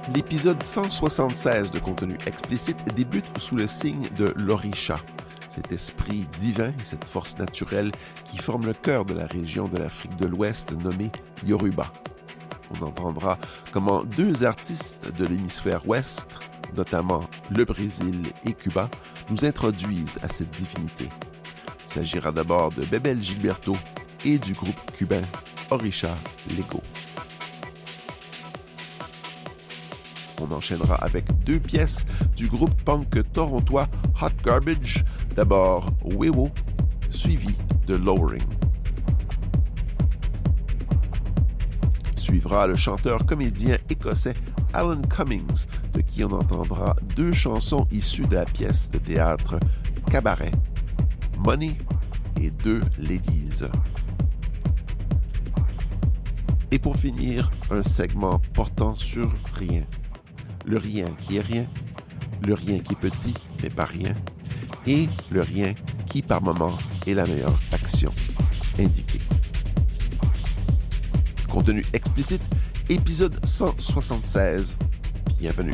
L'épisode 176 de contenu explicite débute sous le signe de l'Orisha, cet esprit divin et cette force naturelle qui forme le cœur de la région de l'Afrique de l'Ouest nommée Yoruba. On entendra comment deux artistes de l'hémisphère ouest, notamment le Brésil et Cuba, nous introduisent à cette divinité. Il s'agira d'abord de Bebel Gilberto et du groupe cubain Orisha Lego. On enchaînera avec deux pièces du groupe punk torontois Hot Garbage, d'abord Wewo, suivi de Lowering. Suivra le chanteur-comédien écossais Alan Cummings, de qui on entendra deux chansons issues de la pièce de théâtre Cabaret, Money et Deux Ladies. Et pour finir, un segment portant sur rien. Le rien qui est rien, le rien qui est petit mais pas rien, et le rien qui par moment est la meilleure action indiquée. Contenu explicite, épisode 176. Bienvenue.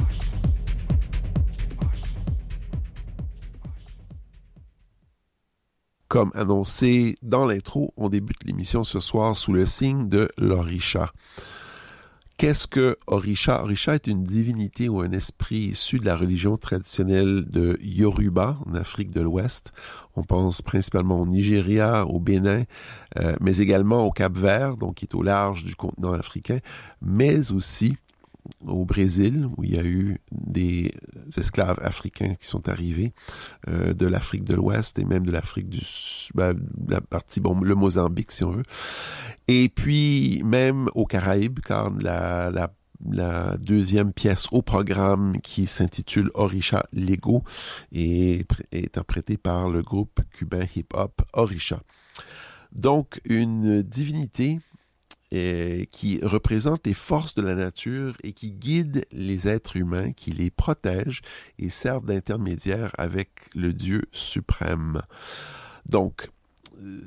Comme annoncé dans l'intro, on débute l'émission ce soir sous le signe de l'Orisha. Qu'est-ce que Orisha? Orisha est une divinité ou un esprit issu de la religion traditionnelle de Yoruba, en Afrique de l'Ouest. On pense principalement au Nigeria, au Bénin, mais également au Cap-Vert, donc qui est au large du continent africain, mais aussi au Brésil, où il y a eu des esclaves africains qui sont arrivés de l'Afrique de l'Ouest et même de l'Afrique du Sud, la partie, le Mozambique si on veut. Et puis même aux Caraïbes, car la deuxième pièce au programme qui s'intitule Orisha Lego est interprétée par le groupe cubain hip-hop Orisha. Donc une divinité qui représente les forces de la nature et qui guide les êtres humains, qui les protège et servent d'intermédiaire avec le Dieu suprême. Donc,